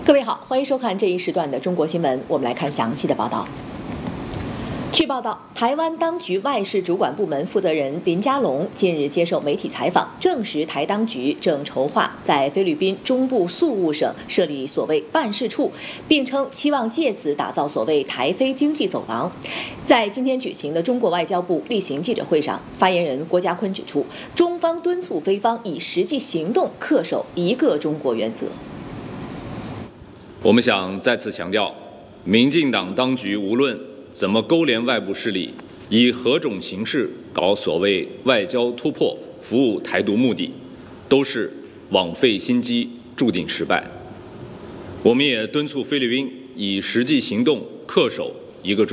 各位好，欢迎收看这一时段的中国新闻。我们来看详细的报道。据报道，台湾当局外事主管部门负责人林佳龙近日接受媒体采访，证实台当局正筹划在菲律宾中部宿务省设立所谓办事处，并称期望借此打造所谓台菲经济走廊。在今天举行的中国外交部例行记者会上，发言人郭家坤指出，中方敦促菲方以实际行动恪守一个中国原则。 我们想再次强调，民进党当局无论怎么勾连外部势力，以何种形式搞所谓外交突破，服务台独目的，都是枉费心机，注定失败。我们也敦促菲律宾以实际行动恪守一个中